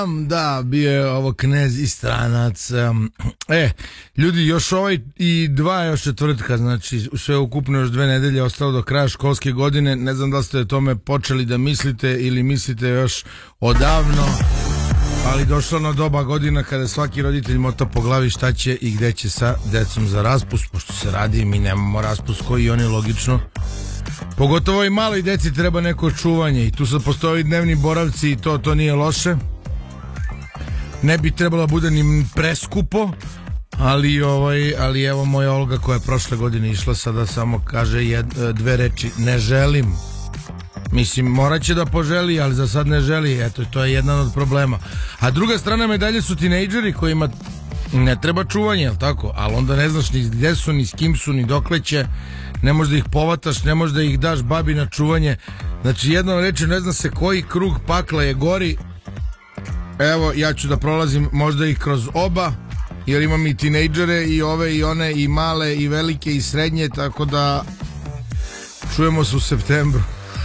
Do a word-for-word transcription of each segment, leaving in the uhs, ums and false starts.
Da, bio je ovo Knez i Stranac. E, ljudi, još ovaj i dva još četvrtka, znači sve ukupno još dve nedelje ostalo do kraja školske godine. Ne znam da li ste o tome počeli da mislite ili mislite još odavno, ali došlo na doba godina kada svaki roditelj mota po glavi šta će i gde će sa decom za raspust, pošto se radi, mi nemamo raspust koji oni logično. Pogotovo i maloj deci treba neko čuvanje i tu sad postoji dnevni boravci i to, to nije loše. Ne bi trebalo bude ni preskupo, ali ovaj, ali evo moja Olga koja je prošle godine išla sada samo kaže jed, dve reči, ne želim. Mislim, morat će da poželi, ali za sad ne želi, eto, to je jedan od problema. A druga strana medalje su tinejdžeri kojima ne treba čuvanje, jel tako? Ali onda ne znaš ni gdje su, ni s kim su, ni dokle će, ne možeš da ih povataš, ne možeš da ih daš babi na čuvanje. Znači, jednom reći, ne zna se koji krug pakla je gori. Evo, ja ću da prolazim možda i kroz oba, jer imam i tinejdžere, i ove, i one, i male, i velike, i srednje, tako da čujemo se u septembru.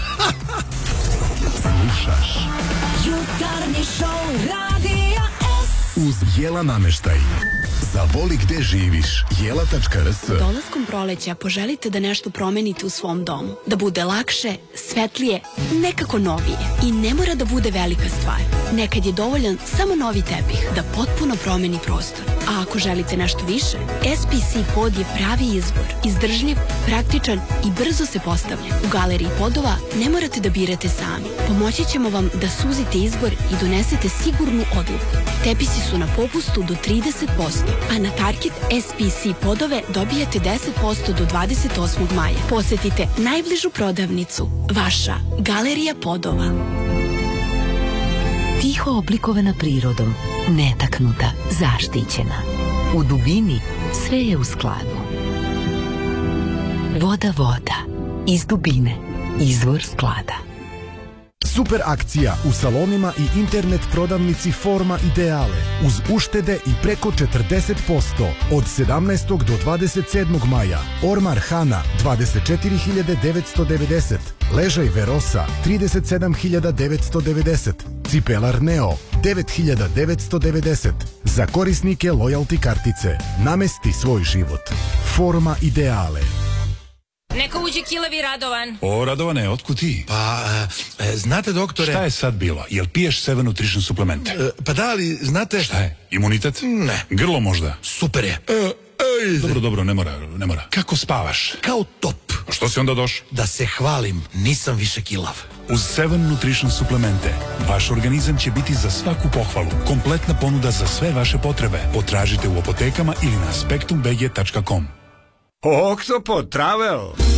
Slušaš Jutarnji šou Radija S. uz Jela Nameštaj. Zavoli gde živiš. Jela tačka r s. Dolaskom proleća poželite da nešto promenite u svom domu. Da bude lakše, svetlije, nekako novije. I ne mora da bude velika stvar. Nekad je dovoljan samo novi tepih da potpuno promeni prostor. A ako želite nešto više, S P C pod je pravi izbor. Izdržljiv, praktičan i brzo se postavlja. U galeriji podova ne morate da birate sami. Pomoći ćemo vam da suzite izbor i donesete sigurnu odluku. Tepisi su na popustu do trideset posto, a na Target S P C podove dobijate deset posto do dvadeset osmog maja. Posetite najbližu prodavnicu. Vaša Galerija podova. Tiho oblikovana prirodom, netaknuta, zaštićena. U dubini sve je u skladu. Voda, voda. Iz dubine. Izvor sklada. Super akcija u salonima i internet prodavnici Forma Ideale uz uštede i preko četrdeset posto od sedamnaestog do dvadeset sedmog maja. Ormar Hana dvadeset četiri hiljade devetsto devedeset, ležaj Verosa trideset sedam hiljada devetsto devedeset, cipelar Neo devet hiljada devetsto devedeset. Za korisnike lojalty kartice. Namesti svoj život. Forma Ideale. Neka uđe kilavi Radovan. O, Radovane, otkud ti? Pa, e, znate doktore... Šta je sad bilo? Jel piješ Seven Nutrition suplemente? E, pa da, ali znate... Šta je? Imunitet? Ne. Grlo možda? Super je. E, ej. Dobro, dobro, ne mora, ne mora. Kako spavaš? Kao top. A što si onda došao? Da se hvalim, nisam više kilav. Uz Seven Nutrition suplemente vaš organizam će biti za svaku pohvalu. Kompletna ponuda za sve vaše potrebe. Potražite u apotekama ili na spektum b g tačka com. Oktopod Travel.